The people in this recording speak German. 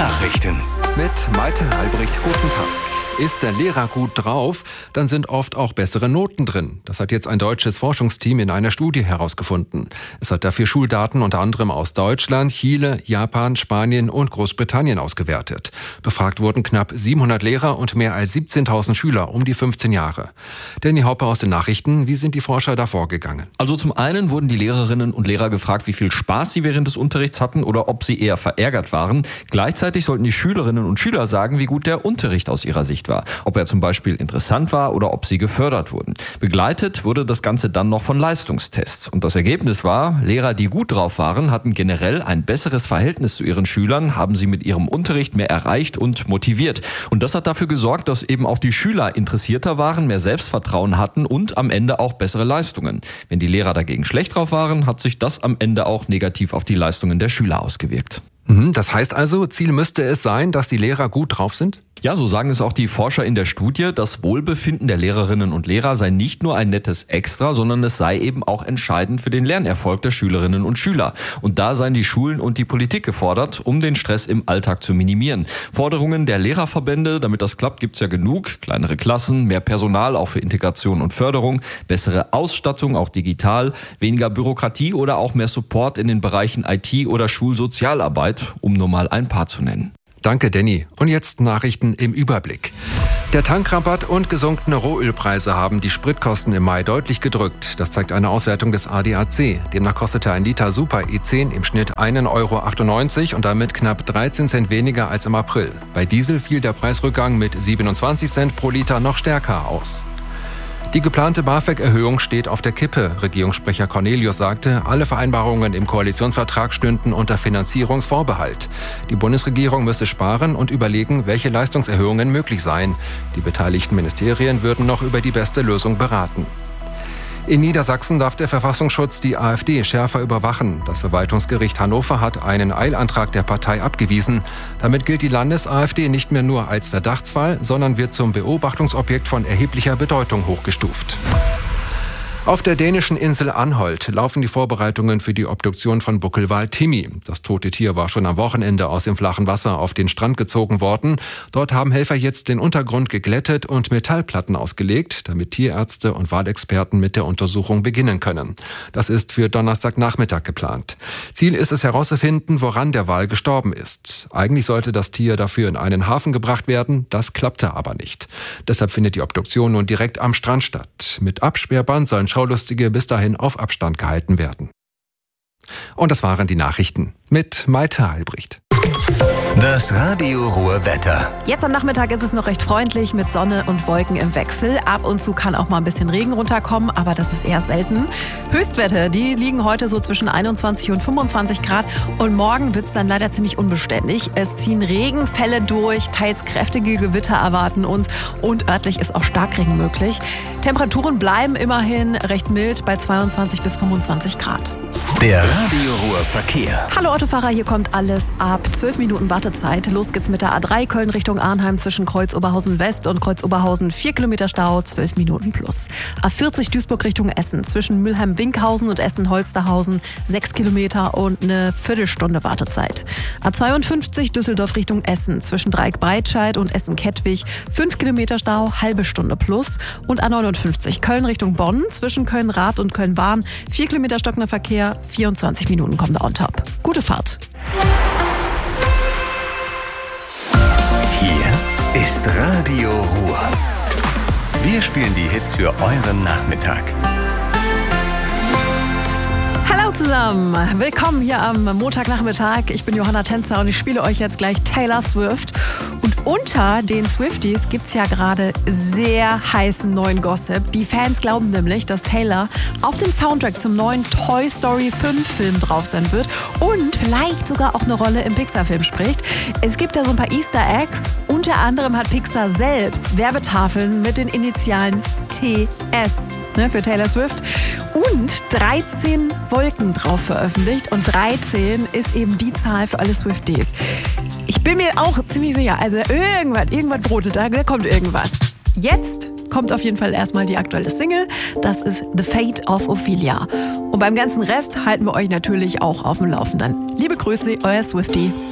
Nachrichten. Mit Malte Albrecht, guten Tag. Ist der Lehrer gut drauf, dann sind oft auch bessere Noten drin. Das hat jetzt ein deutsches Forschungsteam in einer Studie herausgefunden. Es hat dafür Schuldaten unter anderem aus Deutschland, Chile, Japan, Spanien und Großbritannien ausgewertet. Befragt wurden knapp 700 Lehrer und mehr als 17.000 Schüler um die 15 Jahre. Danny Hoppe aus den Nachrichten, wie sind die Forscher da vorgegangen? Also zum einen wurden die Lehrerinnen und Lehrer gefragt, wie viel Spaß sie während des Unterrichts hatten oder ob sie eher verärgert waren. Gleichzeitig sollten die Schülerinnen und Schüler sagen, wie gut der Unterricht aus ihrer Sicht war. Ob er zum Beispiel interessant war oder ob sie gefördert wurden. Begleitet wurde das Ganze dann noch von Leistungstests. Und das Ergebnis war, Lehrer, die gut drauf waren, hatten generell ein besseres Verhältnis zu ihren Schülern, haben sie mit ihrem Unterricht mehr erreicht und motiviert. Und das hat dafür gesorgt, dass eben auch die Schüler interessierter waren, mehr Selbstvertrauen hatten und am Ende auch bessere Leistungen. Wenn die Lehrer dagegen schlecht drauf waren, hat sich das am Ende auch negativ auf die Leistungen der Schüler ausgewirkt. Das heißt also, Ziel müsste es sein, dass die Lehrer gut drauf sind? Ja, so sagen es auch die Forscher in der Studie. Das Wohlbefinden der Lehrerinnen und Lehrer sei nicht nur ein nettes Extra, sondern es sei eben auch entscheidend für den Lernerfolg der Schülerinnen und Schüler. Und da seien die Schulen und die Politik gefordert, um den Stress im Alltag zu minimieren. Forderungen der Lehrerverbände, damit das klappt, gibt's ja genug. Kleinere Klassen, mehr Personal auch für Integration und Förderung, bessere Ausstattung, auch digital, weniger Bürokratie oder auch mehr Support in den Bereichen IT oder Schulsozialarbeit, um nur mal ein paar zu nennen. Danke, Danny. Und jetzt Nachrichten im Überblick. Der Tankrabatt und gesunkene Rohölpreise haben die Spritkosten im Mai deutlich gedrückt. Das zeigt eine Auswertung des ADAC. Demnach kostete ein Liter Super E10 im Schnitt 1,98 € und damit knapp 13 Cent weniger als im April. Bei Diesel fiel der Preisrückgang mit 27 Cent pro Liter noch stärker aus. Die geplante BAföG-Erhöhung steht auf der Kippe. Regierungssprecher Cornelius sagte, alle Vereinbarungen im Koalitionsvertrag stünden unter Finanzierungsvorbehalt. Die Bundesregierung müsse sparen und überlegen, welche Leistungserhöhungen möglich seien. Die beteiligten Ministerien würden noch über die beste Lösung beraten. In Niedersachsen darf der Verfassungsschutz die AfD schärfer überwachen. Das Verwaltungsgericht Hannover hat einen Eilantrag der Partei abgewiesen. Damit gilt die Landes-AfD nicht mehr nur als Verdachtsfall, sondern wird zum Beobachtungsobjekt von erheblicher Bedeutung hochgestuft. Auf der dänischen Insel Anholt laufen die Vorbereitungen für die Obduktion von Buckelwal Timmy. Das tote Tier war schon am Wochenende aus dem flachen Wasser auf den Strand gezogen worden. Dort haben Helfer jetzt den Untergrund geglättet und Metallplatten ausgelegt, damit Tierärzte und Walexperten mit der Untersuchung beginnen können. Das ist für Donnerstagnachmittag geplant. Ziel ist es herauszufinden, woran der Wal gestorben ist. Eigentlich sollte das Tier dafür in einen Hafen gebracht werden, das klappte aber nicht. Deshalb findet die Obduktion nun direkt am Strand statt. Mit Absperrband sollen Schaulustige bis dahin auf Abstand gehalten werden. Und das waren die Nachrichten mit Malte Albrecht. Das Radio Ruhr Wetter. Jetzt am Nachmittag ist es noch recht freundlich mit Sonne und Wolken im Wechsel. Ab und zu kann auch mal ein bisschen Regen runterkommen, aber das ist eher selten. Höchstwerte, die liegen heute so zwischen 21 und 25 Grad und morgen wird es dann leider ziemlich unbeständig. Es ziehen Regenfälle durch, teils kräftige Gewitter erwarten uns und örtlich ist auch Starkregen möglich. Temperaturen bleiben immerhin recht mild bei 22 bis 25 Grad. Der Radio Ruhr Verkehr. Hallo Autofahrer, hier kommt alles ab 12 Minuten Wartezeit. Los geht's mit der A3 Köln Richtung Arnheim zwischen Kreuz-Oberhausen West und Kreuz-Oberhausen 4 Kilometer Stau, 12 Minuten plus. A40 Duisburg Richtung Essen zwischen Mülheim-Winkhausen und Essen-Holsterhausen 6 Kilometer und eine Viertelstunde Wartezeit. A52 Düsseldorf Richtung Essen zwischen Dreieck-Breitscheid und Essen-Kettwig 5 Kilometer Stau, halbe Stunde plus. Und A59 Köln Richtung Bonn zwischen Köln-Rath und Köln-Bahn 4 Kilometer stockender Verkehr, 24 Minuten kommt on top. Gute Fahrt. Hier ist Radio Ruhr. Wir spielen die Hits für euren Nachmittag. Hallo zusammen, willkommen hier am Montagnachmittag. Ich bin Johanna Tänzer und ich spiele euch jetzt gleich Taylor Swift. Und unter den Swifties gibt's ja gerade sehr heißen neuen Gossip. Die Fans glauben nämlich, dass Taylor auf dem Soundtrack zum neuen Toy Story 5 Film drauf sein wird und vielleicht sogar auch eine Rolle im Pixar-Film spricht. Es gibt da so ein paar Easter Eggs. Unter anderem hat Pixar selbst Werbetafeln mit den Initialen TS für Taylor Swift und 13 Wolken drauf veröffentlicht. Und 13 ist eben die Zahl für alle Swifties. Ich bin mir auch ziemlich sicher, also irgendwas brodelt da kommt irgendwas. Jetzt kommt auf jeden Fall erstmal die aktuelle Single. Das ist The Fate of Ophelia. Und beim ganzen Rest halten wir euch natürlich auch auf dem Laufenden. Liebe Grüße, euer Swiftie.